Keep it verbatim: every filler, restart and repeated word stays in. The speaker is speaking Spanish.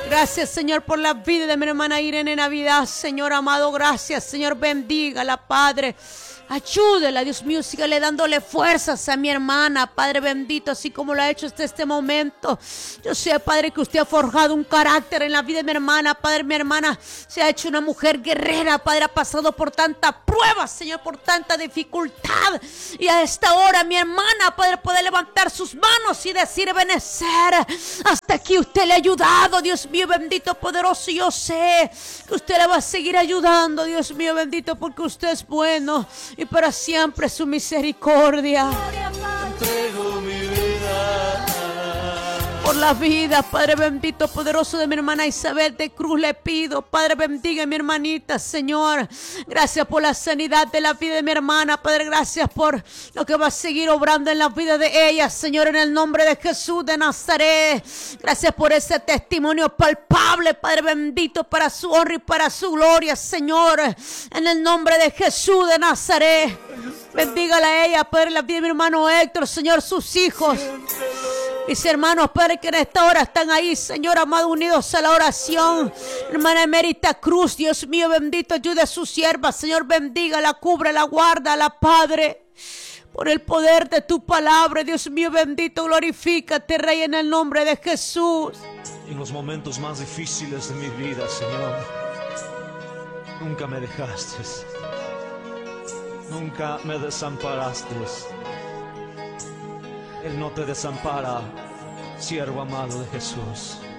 Gracias, Señor, por la vida de mi hermana Irene Navidad. Señor amado, gracias. Señor, bendígala, Padre. Ayúdela, Dios mío, sígale dándole fuerzas a mi hermana, Padre bendito, así como lo ha hecho hasta este momento. Yo sé, Padre, que usted ha forjado un carácter en la vida de mi hermana. Padre, mi hermana se ha hecho una mujer guerrera. Padre, ha pasado por tanta prueba, Señor, por tanta dificultad. Y a esta hora, mi hermana, Padre, puede levantar sus manos y decir, Benecer, hasta aquí usted le ha ayudado, Dios mío, bendito, poderoso. Y yo sé que usted le va a seguir ayudando, Dios mío, bendito, porque usted es bueno. Y para siempre su misericordia. Entrego mi vida. Por la vida, Padre bendito, poderoso de mi hermana Isabel de Cruz, le pido, Padre, bendiga a mi hermanita, Señor. Gracias por la sanidad de la vida de mi hermana, Padre. Gracias por lo que va a seguir obrando en la vida de ella, Señor, en el nombre de Jesús de Nazaret. Gracias por ese testimonio palpable, Padre bendito, para su honra y para su gloria, Señor, en el nombre de Jesús de Nazaret. Bendígala a ella, Padre, la vida de mi hermano Héctor, Señor, sus hijos. Mis hermanos, Padre, que en esta hora están ahí, Señor amado, unidos a la oración. Hermana Emérita Cruz, Dios mío, bendito, ayude a su sierva. Señor, bendiga, la cubre, la guarda, la Padre. Por el poder de tu palabra, Dios mío, bendito, glorifícate, Rey, en el nombre de Jesús. En los momentos más difíciles de mi vida, Señor, nunca me dejaste. Nunca me desamparaste. Él no te desampara, siervo amado de Jesús.